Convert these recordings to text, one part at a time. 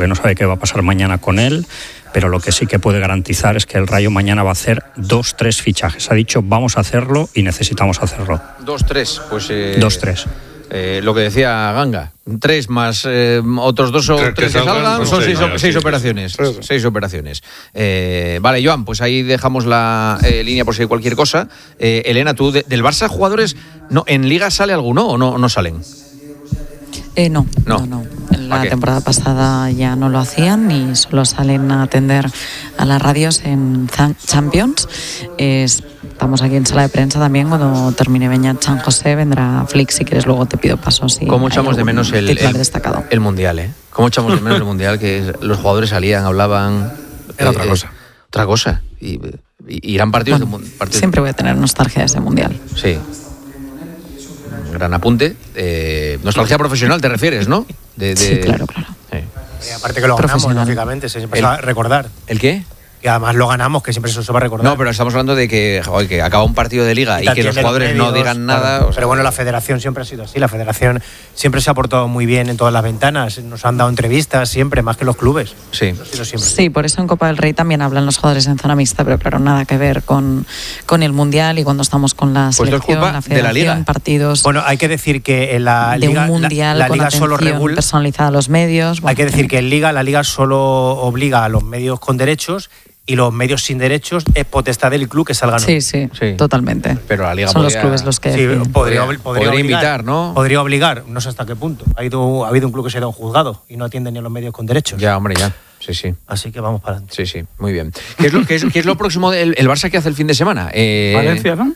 porque no sabe qué va a pasar mañana con él, pero lo que sí que puede garantizar es que el Rayo mañana va a hacer 2-3 fichajes. Ha dicho, vamos a hacerlo y necesitamos hacerlo. 2-3, pues... 2-3. Lo que decía Ganga, 3 más otros 2 o 3 que salgan, son 6 operaciones. 6 operaciones. Vale, Joan, pues ahí dejamos la línea por si hay cualquier cosa. Elena, tú del Barça, jugadores, no, ¿en Liga sale alguno o no salen? No. En la temporada pasada ya no lo hacían y solo salen a atender a las radios en Champions. Estamos aquí en sala de prensa también. Cuando termine Beñat San José vendrá Flick. Si quieres luego te pido paso. Si ¿cómo echamos de menos el Mundial? ¿Cómo echamos de menos el Mundial? Que los jugadores salían, hablaban... Era otra cosa. Otra cosa. Y irán partidos... Siempre voy a tener nostalgia de ese Mundial. Sí. Gran apunte. Nostalgia profesional te refieres, ¿no? Sí, claro. Y aparte que lo ganamos, lógicamente, siempre se va a recordar. ¿El qué? Y además lo ganamos, que siempre se va a recordar. No, pero estamos hablando de que acaba un partido de Liga y que los jugadores no digan nada. Claro. Pero bueno, la federación siempre ha sido así. La federación siempre se ha portado muy bien en todas las ventanas. Nos han dado entrevistas siempre, más que los clubes. Sí. Sí, por eso en Copa del Rey también hablan los jugadores en zona mixta, pero claro, nada que ver con el Mundial y cuando estamos con la selección, la federación, de la Liga. Partidos. Bueno, hay que decir que en la de Liga, un Mundial la con Liga atención solo personalizada a los medios. Hay que decir que en la Liga solo obliga a los medios con derechos y los medios sin derechos es potestad del club que salgan. Sí, totalmente. Pero la Liga son los clubes los que... Sí, podría invitar, ¿no? Podría obligar, no sé hasta qué punto. Ha habido un club que se ha ido a un juzgado y no atiende ni a los medios con derechos. Ya, hombre, ya. Sí. Así que vamos para adelante. Sí, muy bien. ¿Qué es lo próximo del Barça que hace el fin de semana? Valencia, ¿no?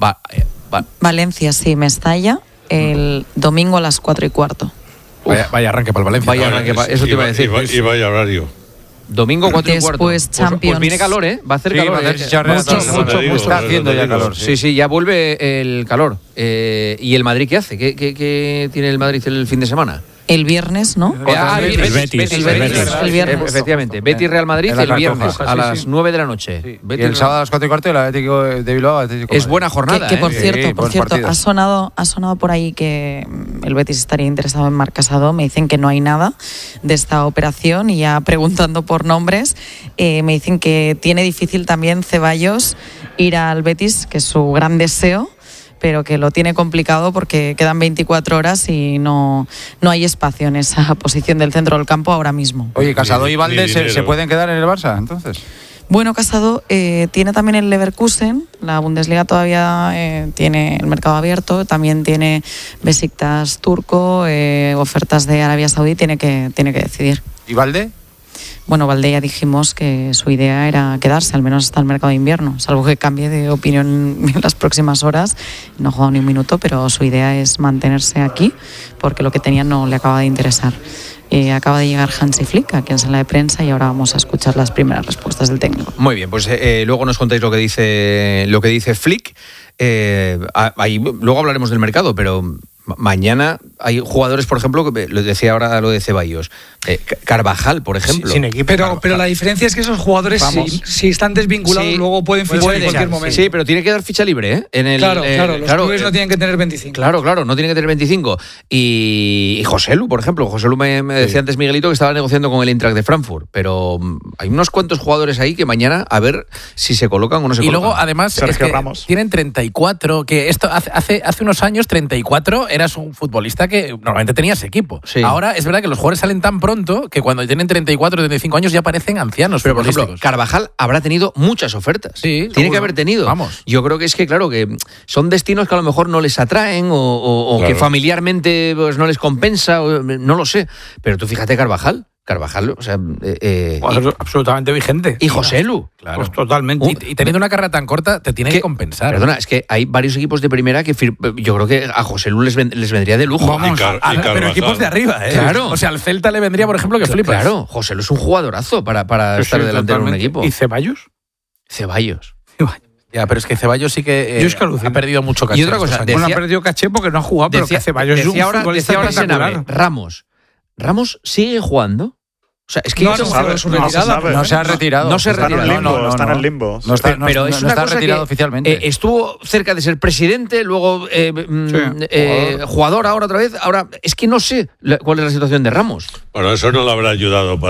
Valencia, sí, Mestalla, el domingo a las 4:15. Vaya arranque para el Valencia. Eso te iba a decir. Y vaya horario. Domingo 4:15. Después Champions. Pues viene calor, ¿eh? Va a hacer calor. Mucho. Está haciendo ya calor. Sí, ya vuelve el calor. ¿Y el Madrid qué hace? ¿Qué tiene el Madrid el fin de semana? El viernes, ¿no? El Betis. El viernes. Efectivamente. Betis Real Madrid el viernes a las 9 de la noche. Sí. Y el sábado a las 4:15 el Atlético de Bilbao. Es buena jornada. Que por cierto, ha sonado por ahí que el Betis estaría interesado en Marc Casado. Me dicen que no hay nada de esta operación y ya preguntando por nombres, me dicen que tiene difícil también Ceballos ir al Betis, que es su gran deseo, pero que lo tiene complicado porque quedan 24 horas y no hay espacio en esa posición del centro del campo ahora mismo. Oye, Casado y Valdés ¿se pueden quedar en el Barça, entonces? Bueno, Casado tiene también el Leverkusen, la Bundesliga todavía tiene el mercado abierto, también tiene Besiktas turco, ofertas de Arabia Saudí, tiene que decidir. ¿Y Valdé? Bueno, Valdé ya dijimos que su idea era quedarse, al menos hasta el mercado de invierno, salvo que cambie de opinión en las próximas horas. No ha jugado ni un minuto, pero su idea es mantenerse aquí, porque lo que tenía no le acaba de interesar. Acaba de llegar Hansi Flick aquí en sala de prensa y ahora vamos a escuchar las primeras respuestas del técnico. Muy bien, pues luego nos contáis lo que dice Flick. Luego hablaremos del mercado, pero mañana hay jugadores, por ejemplo, que lo decía ahora lo de Ceballos, Carvajal, por ejemplo. Sin equipo, pero la diferencia es que esos jugadores, si están desvinculados, luego pueden fichar en cualquier momento. Sí, pero tiene que dar ficha libre, ¿eh? Claro, los clubes no tienen que tener 25. Claro, no tienen que tener 25. Y Joselu, por ejemplo. Joselu me decía antes Miguelito que estaba negociando con el Eintracht de Frankfurt, pero hay unos cuantos jugadores ahí que mañana a ver si se colocan o no se colocan. Y luego, además, es que tienen 34, que esto hace unos años 34 eras un futbolista que normalmente tenías equipo. Sí. Ahora es verdad que los jugadores salen tan pronto que cuando tienen 34 o 35 años ya parecen ancianos. Pero por ejemplo, Carvajal habrá tenido muchas ofertas. Sí, tiene que haber tenido. Vamos. Yo creo que es que, claro, que son destinos que a lo mejor no les atraen o que familiarmente pues, no les compensa, no lo sé. Pero tú fíjate Carvajal, o sea... absolutamente vigente. Y Joselu. Claro. Pues totalmente. Y teniendo una carrera tan corta, te tiene que compensar. Perdona, es que hay varios equipos de primera que yo creo que a Joselu les vendría de lujo. Vamos, pero equipos de arriba, ¿eh? Claro. O sea, al Celta le vendría, por ejemplo, que flipas. Claro, Joselu es un jugadorazo para estar delante de un equipo. ¿Y Ceballos? Ya, pero es que Ceballos sí que ha perdido mucho caché. Y otra cosa, ha perdido caché porque no ha jugado, pero que Ceballos es un futbolista espectacular. Ramos sigue jugando. O sea, es que no se ha retirado. Está en el limbo. Pero es una cosa retirado oficialmente. Estuvo cerca de ser presidente, luego jugador ahora otra vez. Ahora, es que no sé cuál es la situación de Ramos. Bueno, eso no le habrá ayudado para